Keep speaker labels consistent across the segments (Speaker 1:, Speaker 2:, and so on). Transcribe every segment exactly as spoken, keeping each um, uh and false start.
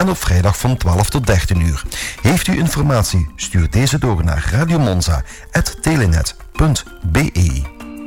Speaker 1: op vrijdag van twaalf tot dertien uur. Heeft u informatie? Stuur deze door naar radiomonza apenstaartje telenet punt b e.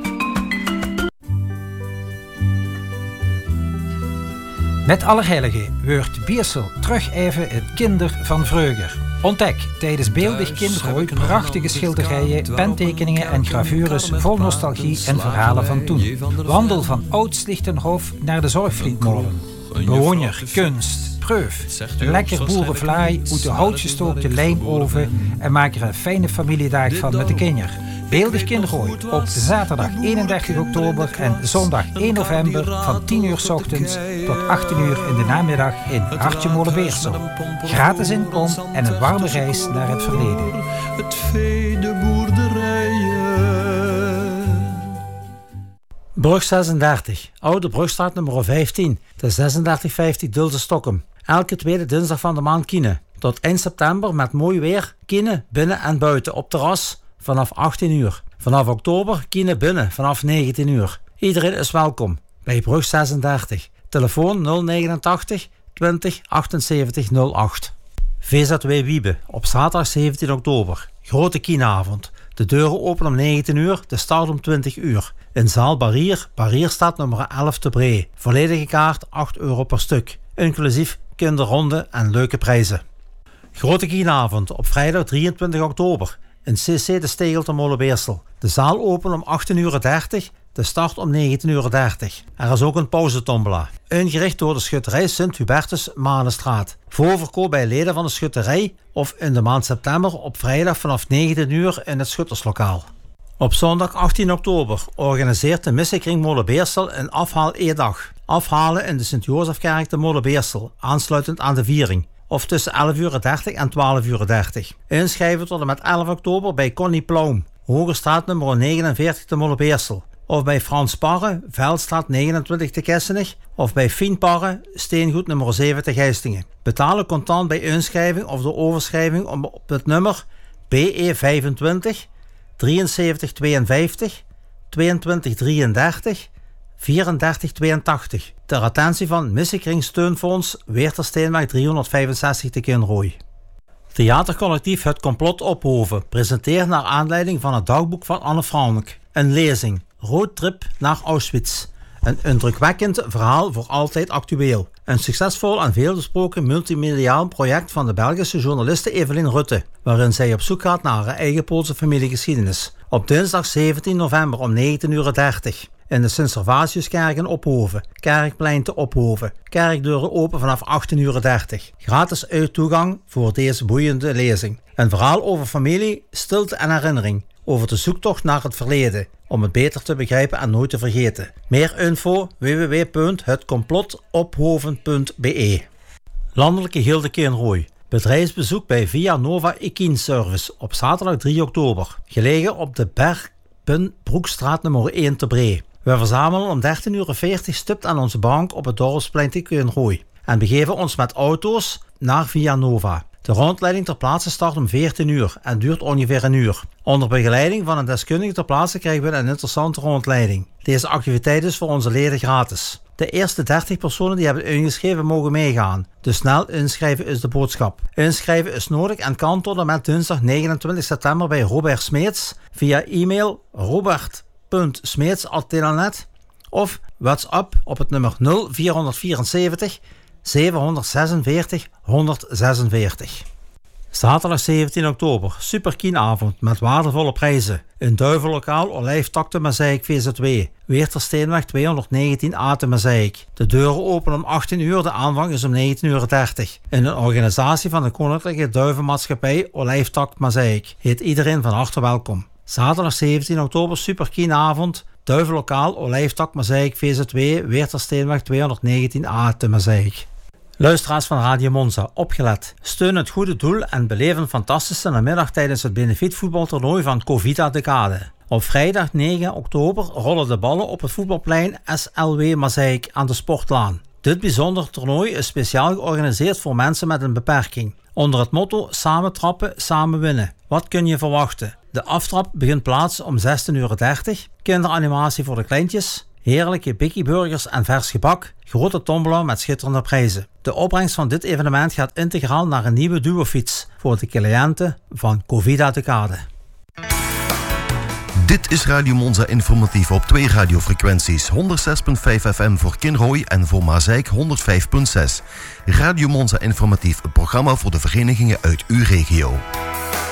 Speaker 2: Met Allerheiligen wordt Biersel terug even het kinder van vroeger. Ontdek tijdens Beeldig Kindergooi prachtige schilderijen, pentekeningen en gravures vol nostalgie en verhalen van toen. Wandel van Oud-Slichtenhof naar de Zorgvlietmolen. Bewoner, kunst, proef. Lekker boerenvlaai uit de houtgestookte lijmoven en maak er een fijne familiedag van met de kinderen. Beeldig Kindergooi op zaterdag eenendertig oktober en zondag één november van tien uur 's ochtends tot achttien uur in de namiddag in Hartje Molenbeersel. Gratis inkom en een warme reis naar het verleden. Het vee de boerderijen.
Speaker 3: Brug zesendertig, Oude Brugstraat nummer vijftien, de zesendertig vijftig Dulse Stokkum. Elke tweede dinsdag van de maand Kiene. Tot eind september met mooi weer, Kiene binnen en buiten op terras vanaf achttien uur. Vanaf oktober Kiene binnen vanaf negentien uur. Iedereen is welkom bij Brug zesendertig. Telefoon nul negenentachtig twintig achtenzeventig nul acht. V Z W Wiebe op zaterdag zeventien oktober. Grote Kieneavond. De deuren openen om negentien uur, de start om twintig uur. In zaal Barrier, Barrierstraat nummer elf te Bree. Volledige kaart acht euro per stuk. Inclusief kinderronde en leuke prijzen. Grote Kieneavond op vrijdag drieëntwintig oktober. In C C de Stegel te Molenbeersel. De zaal opent om achttien uur dertig, de start om negentien uur dertig. Er is ook een pauzetombola. Ingericht door de schutterij Sint-Hubertus Manenstraat. Voorverkoop bij leden van de schutterij of in de maand september op vrijdag vanaf negentien uur in het schutterslokaal. Op zondag achttien oktober organiseert de Missenkring Molenbeersel een afhaal-e-dag. Afhalen in de Sint-Jozefkerk te Molenbeersel, aansluitend aan de viering. Of tussen elf uur dertig en twaalf uur dertig. Inschrijven tot en met elf oktober bij Connie Plaum, Hogestraat nummer negenenveertig te Molenbeersel. Of bij Frans Parre, Veldstraat negenentwintig te Kessenich. Of bij Fien Parre, Steengoed nummer zeven te Geistingen. Betalen contant bij inschrijving of door overschrijving op het nummer B E vijfentwintig drieënzeventig tweeënvijftig tweeëntwintig drieëndertig vierendertig tweeëntachtig. Ter attentie van Missenkring Steunfonds Weertersteenweg driehonderdvijfenzestig te Kinrooi. Theatercollectief Het Complot Ophoven presenteert naar aanleiding van het dagboek van Anne Frank een lezing Roadtrip naar Auschwitz. Een indrukwekkend verhaal voor altijd actueel. Een succesvol en veelbesproken multimediaal project van de Belgische journaliste Evelien Rutte, waarin zij op zoek gaat naar haar eigen Poolse familiegeschiedenis. Op dinsdag zeventien november om negentien uur dertig. In de Sint-Servatiuskerk in Ophoven, Kerkplein te Ophoven. Kerkdeuren open vanaf achttien uur dertig. Gratis uittoegang voor deze boeiende lezing. Een verhaal over familie, stilte en herinnering. Over de zoektocht naar het verleden, om het beter te begrijpen en nooit te vergeten. Meer info w w w punt het complot ophoven punt b e. Landelijke Gilde Kinrooi. Bedrijfsbezoek bij Via Nova Equine Service op zaterdag drie oktober. Gelegen op de Bergpenbroekstraat nummer één te Bree. We verzamelen om dertien uur veertig stipt aan onze bank op het dorpsplein te Kinrooi. En begeven ons met auto's naar Via Nova. De rondleiding ter plaatse start om veertien uur en duurt ongeveer een uur. Onder begeleiding van een deskundige ter plaatse krijgen we een interessante rondleiding. Deze activiteit is voor onze leden gratis. De eerste dertig personen die hebben ingeschreven mogen meegaan. Dus snel inschrijven is de boodschap. Inschrijven is nodig en kan tot en met dinsdag negenentwintig september bij Robert Smeets via e-mail robert punt smeets apenstaartje telenet of WhatsApp op het nummer nul vierhonderdvierenzeventig zevenhonderdzesenveertig honderdzesenveertig. Zaterdag zeventien oktober, Superkienavond met waardevolle prijzen. In Duivenlokaal Olijftak te Mazeik V Z W, Weertersteenweg tweehonderdnegentien A te Mazeik. De deuren openen om achttien uur, de aanvang is om negentien uur dertig. In een organisatie van de Koninklijke Duivenmaatschappij Olijftak Mazeik. Heet iedereen van harte welkom. Zaterdag zeventien oktober, Superkienavond, Duivenlokaal Olijftak Mazeik V Z W, Weertersteenweg tweehonderdnegentien A te Mazeik. Luisteraars van Radio Monza, opgelet. Steun het goede doel en beleef een fantastische namiddag tijdens het benefietvoetbaltoernooi van Covita Decade. Op vrijdag negen oktober rollen de ballen op het voetbalplein S L W Mazeik aan de Sportlaan. Dit bijzonder toernooi is speciaal georganiseerd voor mensen met een beperking. Onder het motto samen trappen, samen winnen. Wat kun je verwachten? De aftrap begint plaats om zestien uur dertig. Kinderanimatie voor de kleintjes. heerlijke bikkieburgers en vers gebak, grote tombola met schitterende prijzen. De opbrengst van dit evenement gaat integraal naar een nieuwe duofiets voor de cliënten van Covida Decade.
Speaker 1: Dit is Radio Monza Informatief op twee radiofrequenties. honderdzes komma vijf F M voor Kinrooi en voor Mazeik honderdvijf komma zes. Radio Monza Informatief, een programma voor de verenigingen uit uw regio.